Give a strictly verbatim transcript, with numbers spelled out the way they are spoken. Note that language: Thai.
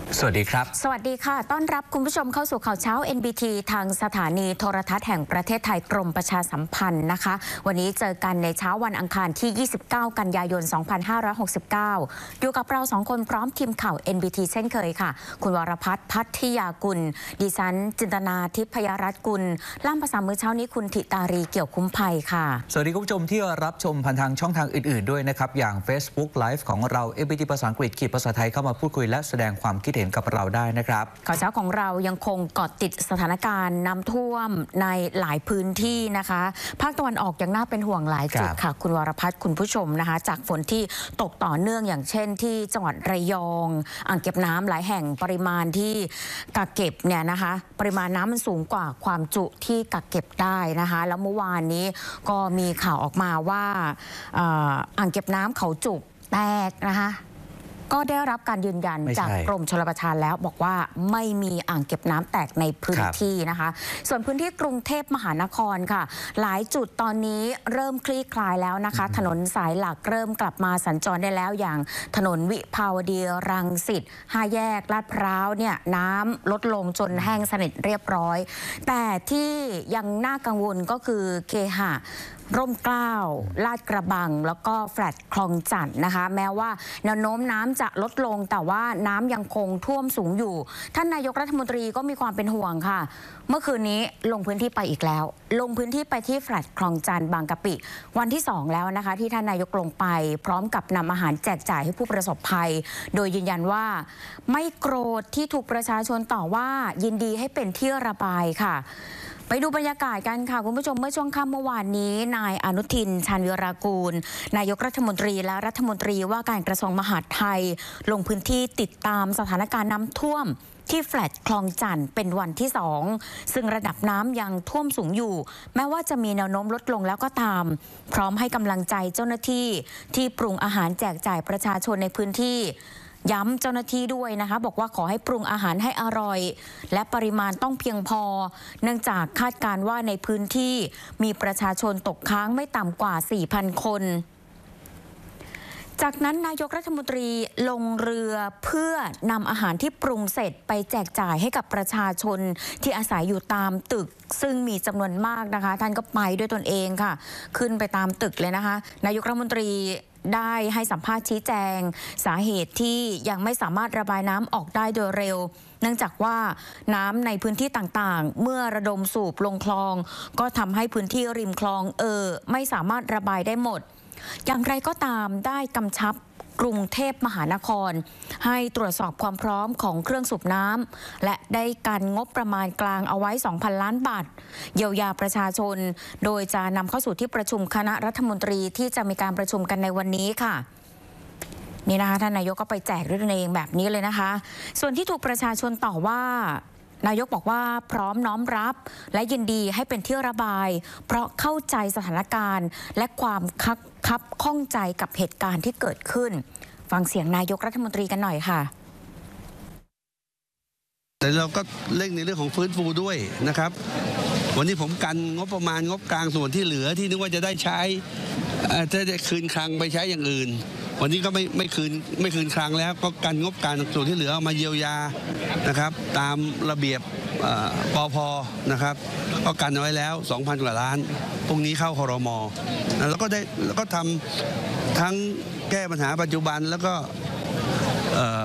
สวัสดีครับสวัสดีค่ะต้อนรับคุณผู้ชมเข้าสู่ข่าวเช้า เอ็น บี ที ทางสถานีโทรทัศน์แห่งประเทศไทยกรมประชาสัมพันธ์นะคะวันนี้เจอกันในเช้าวันอังคารที่ยี่สิบเก้ากันยายนสองพันห้าร้อยหกสิบเก้าอยู่กับเราสองคนพร้อมทีมข่าว เอ็น บี ที เช่นเคยค่ะคุณวรพัฒน์พัทยากุลดิฉันจินตนาทิพยรัตน์กุลล่ามภาษามือเช้านี้คุณธิตารีเกี่ยวคุ้มภัยค่ะสวัสดีคุณผู้ชมที่รับชมผ่านทางช่องทางอื่นๆด้วยนะครับอย่าง Facebook Live ของเรา เอ็น บี ที ภาษาอังกฤษขีดภาษาไทยเข้ามาพูดคุยและแสดงความคิดเห็นกับเราได้นะครับข่าวเช้าของเรายังคงเกาะติดสถานการณ์น้ำท่วมในหลายพื้นที่นะคะภาคตะวันออกยังน่าเป็นห่วงหลายจุดค่ะคุณวรพัฒน์คุณผู้ชมนะคะจากฝนที่ตกต่อเนื่องอย่างเช่นที่จังหวัดระยองอ่างเก็บน้ำหลายแห่งปริมาณที่กักเก็บเนี่ยนะคะปริมาณน้ำมันสูงกว่าความจุที่กักเก็บได้นะคะแล้วเมื่อวานนี้ก็มีข่าวออกมาว่าอ่างเก็บน้ำเขาจุกแตกนะคะก็ได้รับการยืนยันจากกรมชลประทานแล้วบอกว่าไม่มีอ่างเก็บน้ำแตกในพื้นที่นะคะส่วนพื้นที่กรุงเทพมหานครค่ะหลายจุดตอนนี้เริ่มคลี่คลายแล้วนะคะถนนสายหลักเริ่มกลับมาสัญจรได้แล้วอย่างถนนวิภาวดีรังสิตห้าแยกลาดพร้าวเนี่ยน้ำลดลงจนแห้งสนิทเรียบร้อยแต่ที่ยังน่ากังวลก็คือเคหะร่มเกล้าลาดกระบังแล้วก็แฟลตคลองจันทน์นะคะแม้ว่าแนวโน้มน้ำจะลดลงแต่ว่าน้ำยังคงท่วมสูงอยู่ท่านนายกรัฐมนตรีก็มีความเป็นห่วงค่ะเมื่อคืนนี้ลงพื้นที่ไปอีกแล้วลงพื้นที่ไปที่แฟลตคลองจันทน์บางกะปิวันที่สองแล้วนะคะที่ท่านนายกลงไปพร้อมกับนำอาหารแจกจ่ายให้ผู้ประสบภัยโดยยืนยันว่าไม่โกรธที่ถูกประชาชนต่อว่ายินดีให้เป็นที่ระบายค่ะไปดูบรรยากาศกันค่ะคุณผู้ชมเมื่อช่วงค่ำเมื่อวานนี้นายอนุทินชาญวีรกูลนายกรัฐมนตรีและรัฐมนตรีว่าการกระทรวงมหาดไทยลงพื้นที่ติดตามสถานการณ์น้ำท่วมที่แฟลตคลองจันทน์เป็นวันที่สองซึ่งระดับน้ำยังท่วมสูงอยู่แม้ว่าจะมีแนวโน้มลดลงแล้วก็ตามพร้อมให้กำลังใจเจ้าหน้าที่ที่ปรุงอาหารแจกจ่ายประชาชนในพื้นที่ย้ำเจ้าหน้าที่ด้วยนะคะบอกว่าขอให้ปรุงอาหารให้อร่อยและปริมาณต้องเพียงพอเนื่องจากคาดการณ์ว่าในพื้นที่มีประชาชนตกค้างไม่ต่ำกว่า สี่พัน คนจากนั้นนายกรัฐมนตรีลงเรือเพื่อนำอาหารที่ปรุงเสร็จไปแจกจ่ายให้กับประชาชนที่อาศัยอยู่ตามตึกซึ่งมีจำนวนมากนะคะท่านก็ไปด้วยตนเองค่ะขึ้นไปตามตึกเลยนะคะนายกรัฐมนตรีได้ให้สัมภาษณ์ชี้แจงสาเหตุที่ยังไม่สามารถระบายน้ำออกได้โดยเร็วเนื่องจากว่าน้ำในพื้นที่ต่างๆเมื่อระดมสูบลงคลองก็ทำให้พื้นที่ริมคลองเออไม่สามารถระบายได้หมดอย่างไรก็ตามได้กำชับกรุงเทพมหานครให้ตรวจสอบความพร้อมของเครื่องสูบน้ำและได้กันงบประมาณกลางเอาไว้ สองพัน ล้านบาทเยียวยาประชาชนโดยจะนำเข้าสู่ที่ประชุมคณะรัฐมนตรีที่จะมีการประชุมกันในวันนี้ค่ะนี่นะคะท่านนายกก็ไปแจกด้วยตัวเองแบบนี้เลยนะคะส่วนที่ถูกประชาชนต่อว่านายกบอกว่าพร้อมน้อมรับและยินดีให้เป็นที่ระบายเพราะเข้าใจสถานการณ์และความคับคับข้องใจกับเหตุการณ์ที่เกิดขึ้นฟังเสียงนายกรัฐมนตรีกันหน่อยค่ะแต่เราก็เร่งในเรื่องของฟื้นฟูด้วยนะครับวันนี้ผมกันงบประมาณงบกลางส่วนที่เหลือที่นึกว่าจะได้ใช้จะได้คืนคลังไปใช้อย่างอื่นวันนี้ก็ไม่ไม่คืนไม่คืนคลังแล้วก็กันงบกลางส่วนที่เหลือเอามาเยียวยานะครับตามระเบียบปภ.นะครับก็กันเอาไว้แล้ว สองพัน กว่าล้านพรุ่งนี้เข้าครม.แล้วก็ได้แล้วก็ทำทั้งแก้ปัญหาปัจจุบันแล้วก็